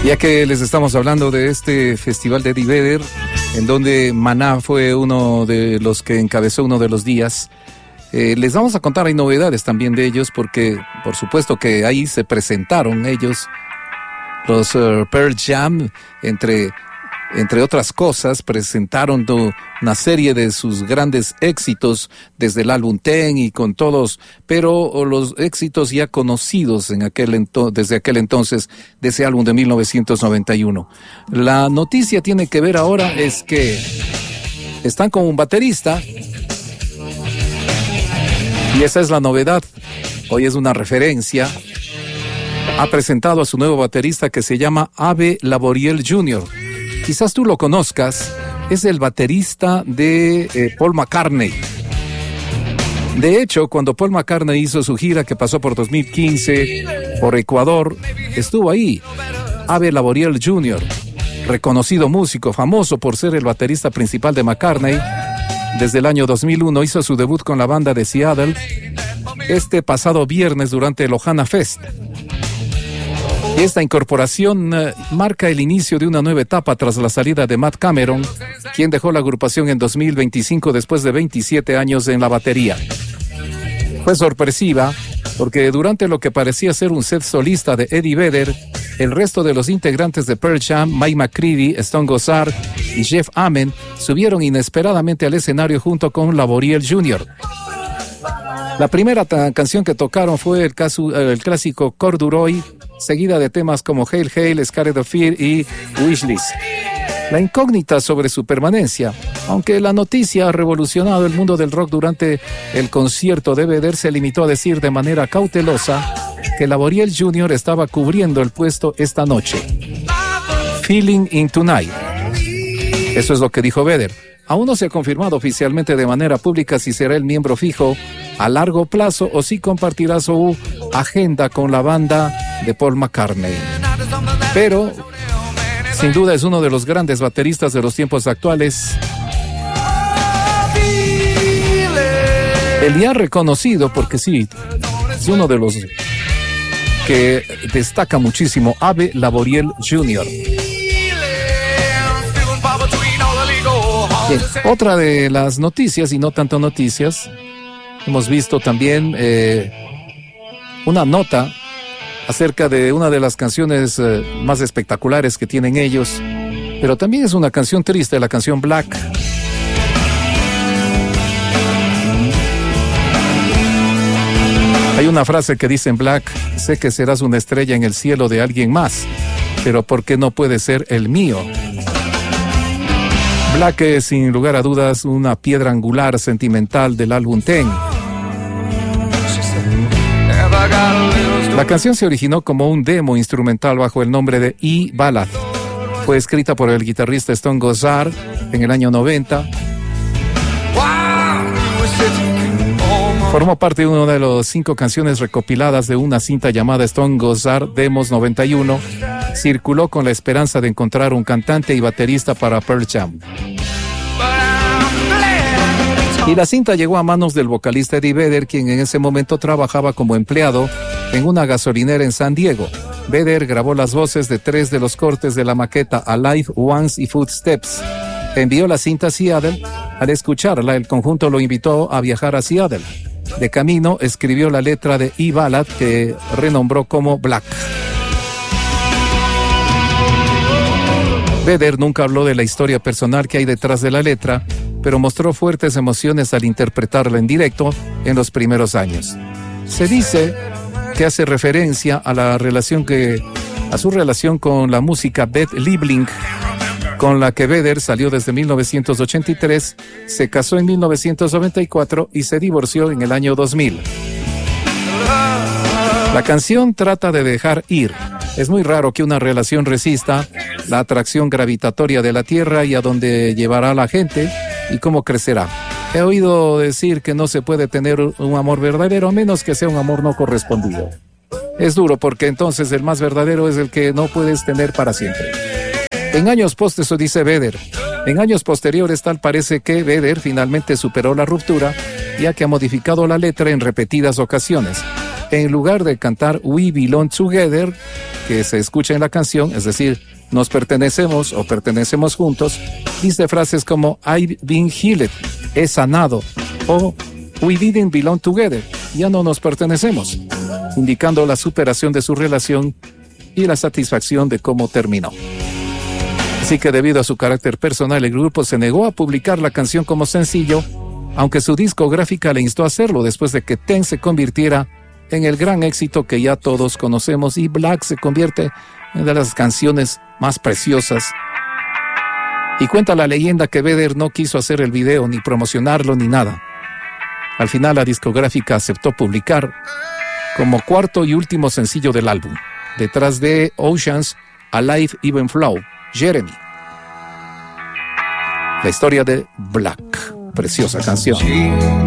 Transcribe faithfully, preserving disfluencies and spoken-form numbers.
Ya que les estamos hablando de este festival de Eddie Vedder, en donde Maná fue uno de los que encabezó uno de los días, eh, les vamos a contar, hay novedades también de ellos, porque por supuesto que ahí se presentaron ellos, los uh, Pearl Jam, entre... Entre otras cosas, presentaron una serie de sus grandes éxitos desde el álbum Ten y con todos, pero los éxitos ya conocidos en aquel ento- desde aquel entonces de ese álbum de mil novecientos noventa y uno. La noticia tiene que ver ahora es que están con un baterista y esa es la novedad. Hoy es una referencia. Ha presentado a su nuevo baterista que se llama Abe Laboriel junior Quizás tú lo conozcas, es el baterista de eh, Paul McCartney. De hecho, cuando Paul McCartney hizo su gira que pasó por dos mil quince por Ecuador, estuvo ahí Abe Laboriel junior, reconocido músico, famoso por ser el baterista principal de McCartney. Desde el año dos mil uno hizo su debut con la banda de Seattle este pasado viernes durante el Ohana Fest. Esta incorporación uh, marca el inicio de una nueva etapa tras la salida de Matt Cameron, quien dejó la agrupación en dos mil veinticinco después de veintisiete años en la batería. Fue sorpresiva porque durante lo que parecía ser un set solista de Eddie Vedder, el resto de los integrantes de Pearl Jam, Mike McCready, Stone Gossard y Jeff Ament, subieron inesperadamente al escenario junto con Laboriel junior La primera ta- canción que tocaron fue el, caso, el clásico Corduroy, seguida de temas como Hail Hail, Scared of Fear y Wishlist. La incógnita sobre su permanencia, aunque la noticia ha revolucionado el mundo del rock durante el concierto de Vedder, se limitó a decir de manera cautelosa que Laboriel junior estaba cubriendo el puesto esta noche. Feeling in Tonight. Eso es lo que dijo Vedder. Aún no se ha confirmado oficialmente de manera pública si será el miembro fijo a largo plazo o si compartirá su agenda con la banda de Paul McCartney. Pero, sin duda, es uno de los grandes bateristas de los tiempos actuales. El ya reconocido, porque sí, es uno de los que destaca muchísimo, Abe Laboriel junior Bien, otra de las noticias, y no tanto noticias, hemos visto también eh, una nota acerca de una de las canciones eh, más espectaculares que tienen ellos, pero también es una canción triste, la canción Black. Hay una frase que dice en Black: sé que serás una estrella en el cielo de alguien más, pero ¿por qué no puede ser el mío? Black es, sin lugar a dudas, una piedra angular sentimental del álbum Ten. La canción se originó como un demo instrumental bajo el nombre de E-Ballad. Fue escrita por el guitarrista Stone Gossard en el año noventa. Formó parte de una de las cinco canciones recopiladas de una cinta llamada Stone Gossard Demos noventa y uno. Circuló con la esperanza de encontrar un cantante y baterista para Pearl Jam. Y la cinta llegó a manos del vocalista Eddie Vedder, quien en ese momento trabajaba como empleado en una gasolinera en San Diego. Vedder grabó las voces de tres de los cortes de la maqueta Alive, Once y Footsteps. Envió la cinta a Seattle. Al escucharla, el conjunto lo invitó a viajar a Seattle. De camino, escribió la letra de E-Ballad, que renombró como Black. Vedder nunca habló de la historia personal que hay detrás de la letra, pero mostró fuertes emociones al interpretarla en directo en los primeros años. Se dice que hace referencia a la relación que, a su relación con la música Beth Liebling, con la que Vedder salió desde mil novecientos ochenta y tres, se casó en mil novecientos noventa y cuatro y se divorció en el año dos mil. La canción trata de dejar ir. Es muy raro que una relación resista la atracción gravitatoria de la Tierra y a dónde llevará a la gente y cómo crecerá. He oído decir que no se puede tener un amor verdadero a menos que sea un amor no correspondido. Es duro porque entonces el más verdadero es el que no puedes tener para siempre. En años postes, eso dice Vedder. En años posteriores tal parece que Vedder finalmente superó la ruptura, ya que ha modificado la letra en repetidas ocasiones. en lugar de cantar We Belong Together, que se escucha en la canción, es decir, nos pertenecemos o pertenecemos juntos, dice frases como I've been healed, he sanado, o We didn't belong together, ya no nos pertenecemos, indicando la superación de su relación y la satisfacción de cómo terminó. Así que debido a su carácter personal, el grupo se negó a publicar la canción como sencillo, aunque su discográfica le instó a hacerlo después de que Ten se convirtiera en el gran éxito que ya todos conocemos y Black se convierte en una de las canciones más preciosas. Y cuenta la leyenda que Vedder no quiso hacer el video, ni promocionarlo, ni nada. Al final la discográfica aceptó publicar como cuarto y último sencillo del álbum, detrás de Oceans, Alive Even Flow, Jeremy. La historia de Black, preciosa canción.